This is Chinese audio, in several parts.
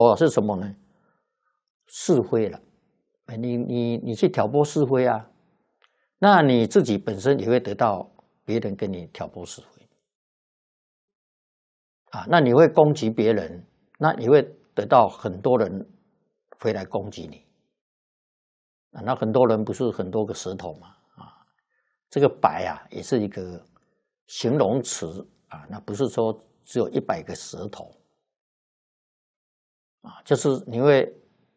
是什么呢？是非了。你去挑拨是非啊，那你自己本身也会得到别人跟你挑拨是非啊，那你会攻击别人，那你会得到很多人回来攻击你啊，那很多人不是很多个舌头嘛啊，这个百啊也是一个形容词啊，那不是说只有100个舌头啊，就是你会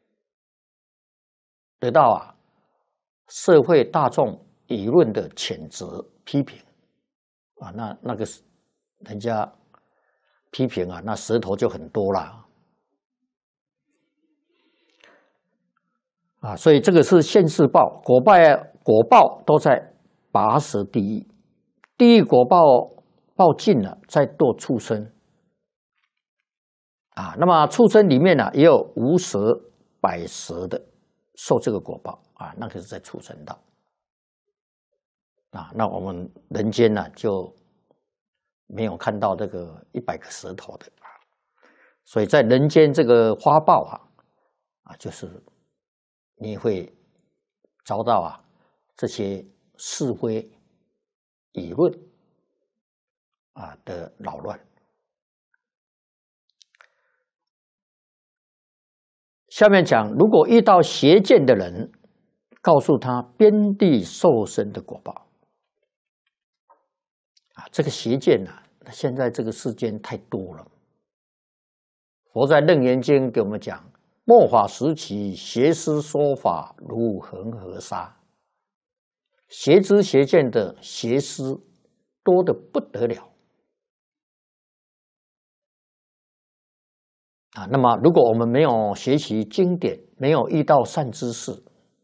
得到啊社会大众舆论的谴责批评啊，那个人家批评啊，那舌头就很多啦啊，所以这个是现世报，果报都在拔舌地狱，地狱果报尽了，再堕畜生啊。那么畜生里面呢，也有无舌、百舌的受这个果报啊，那个是在畜生道啊。那我们人间呢，就没有看到这个100个舌头的啊，所以在人间这个花报啊，就是你会遭到啊这些是非舆论啊的扰乱。下面讲，如果遇到邪见的人，告诉他边地受生的果报啊，这个邪见啊，现在这个世间太多了。佛在《楞严经》给我们讲，末法时期，邪师说法如恒河沙，邪知邪见的邪师多得不得了啊。那么，如果我们没有学习经典，没有遇到善知识，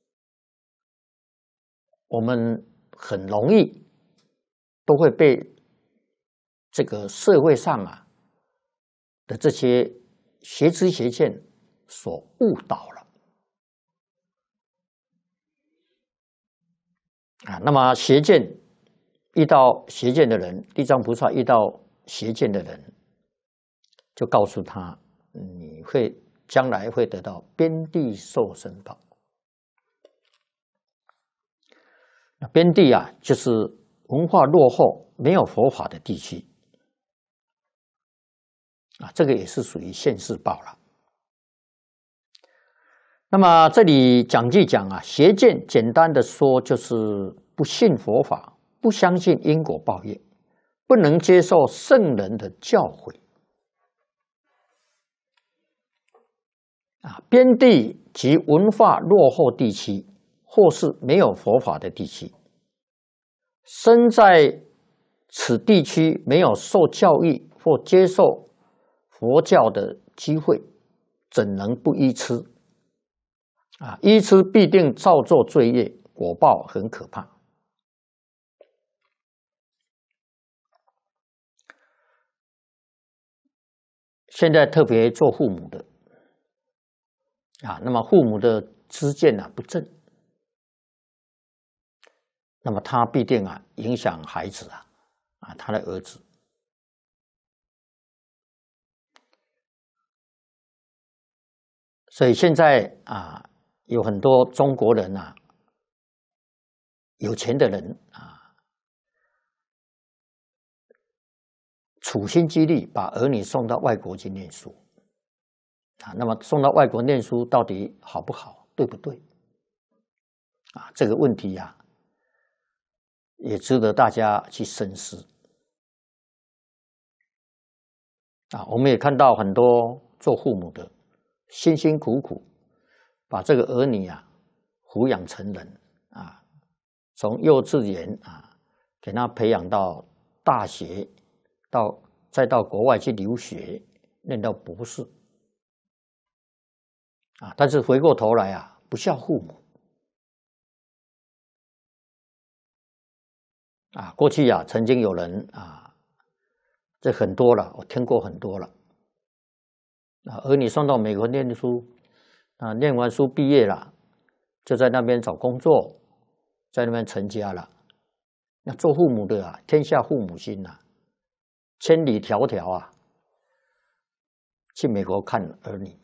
我们很容易都会被这个社会上的这些邪知邪见所误导了啊。那么邪见遇到邪见的人，地藏菩萨遇到邪见的人，就告诉他，你将来会得到边地受生报。那边地啊，就是文化落后、没有佛法的地区啊，这个也是属于现世报了。那么这里讲句讲啊，邪见简单的说就是不信佛法，不相信因果报业，不能接受圣人的教诲啊。边地及文化落后地区，或是没有佛法的地区，身在此地区没有受教育或接受佛教的机会，怎能不依痴啊？依痴必定造作罪业，果报很可怕。现在特别做父母的啊，那么父母的知见不正，那么他必定影响孩子他的儿子。所以现在有很多中国人有钱的人处心积虑把儿女送到外国去念书那么送到外国念书到底好不好，对不对这个问题也值得大家去深思我们也看到很多做父母的辛辛苦苦把这个儿女抚养成人从幼稚园给他培养到大学，再到国外去留学，念到博士但是回过头来不孝父母过去曾经有人这很多了，我听过很多了儿女送到美国念书念完书毕业了，就在那边找工作，在那边成家了。那做父母的天下父母心千里迢迢去美国看儿女